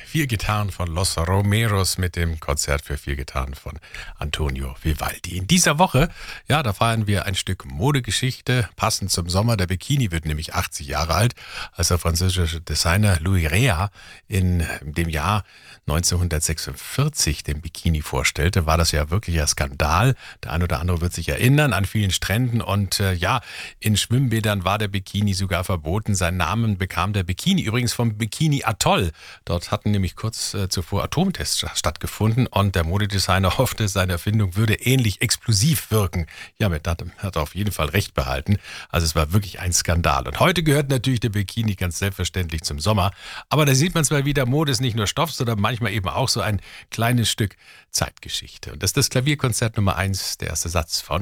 4 Gitarren von Los Romeros mit dem Konzert für 4 Gitarren von Antonio Vivaldi. In dieser Woche, ja, da feiern wir ein Stück Modegeschichte, passend zum Sommer. Der Bikini wird nämlich 80 Jahre alt, als der französische Designer Louis Réa in dem Jahr 1946 den Bikini vorstellte, war das ja wirklich ein Skandal. Der ein oder andere wird sich erinnern, an vielen Stränden und in Schwimmbädern war der Bikini sogar verboten. Seinen Namen bekam der Bikini übrigens vom Bikini Atoll. Dort hatten nämlich kurz zuvor Atomtests stattgefunden und der Modedesigner hoffte, seine Erfindung würde ähnlich explosiv wirken. Ja, mit hat er auf jeden Fall recht behalten. Also es war wirklich ein Skandal. Und heute gehört natürlich der Bikini ganz selbstverständlich zum Sommer. Aber da sieht man zwar wieder, Mode ist nicht nur Stoff, sondern manchmal eben auch so ein kleines Stück Zeitgeschichte. Und das ist das Klavierkonzert Nummer 1, der erste Satz von